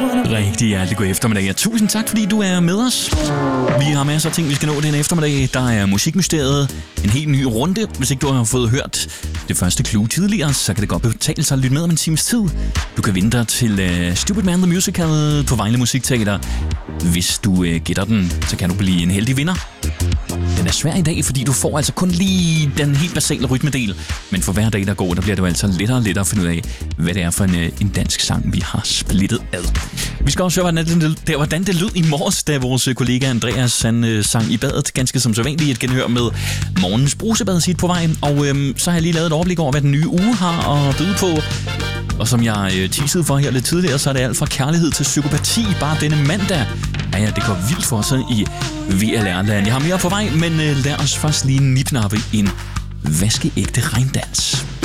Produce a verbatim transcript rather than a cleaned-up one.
Rigtig hjertelig god eftermiddag, og tusind tak, fordi du er med os. Vi har masser af ting, vi skal nå den eftermiddag. Der er Musikmysteriet, en helt ny runde. Hvis ikke du har fået hørt det første clue tidligere, så kan det godt betale sig at lytte med om en times tid. Du kan vinde dig til uh, Stupid Man The Musical på Vejle Musikteater. Hvis du uh, gætter den, så kan du blive en heldig vinder. Den er svær i dag, fordi du får altså kun lige den helt basale rytmedel. Men for hver dag, der går, der bliver det jo altså lettere og lettere at finde ud af, hvad det er for en, en dansk sang, vi har splittet ad. Vi skal også høre, hvordan det, der, hvordan det lød i morges, da vores kollega Andreas han, øh, sang i badet. Ganske som så vanligt et genhør med morgens brusebad sit på vejen. Og øhm, så har jeg lige lavet et overblik over, hvad den nye uge har at byde på. Og som jeg øh, teasede for her lidt tidligere, så er det alt fra kærlighed til psykopati. Bare denne mandag. Ja, ja, det går vildt for sig i V L R-land. Jeg har mere på vej, men øh, lad os først lige nipnappe en vaskeægte regndans.